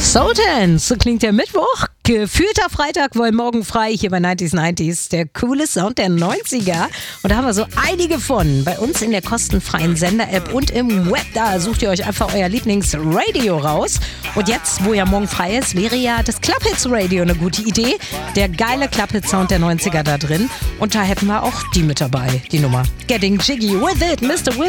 So denn, so klingt der Mittwoch. Gefühlter Freitag, weil morgen frei hier bei 90s, der coole Sound der 90er. Und da haben wir so einige von bei uns in der kostenfreien Sender-App und im Web. Da sucht ihr euch einfach euer Lieblingsradio raus. Und jetzt, wo ja morgen frei ist, wäre ja das Clubhits-Radio eine gute Idee. Der geile Clubhits-Sound der 90er da drin. Und da hätten wir auch die mit dabei, die Nummer. Getting Jiggy with it, Mr. Will.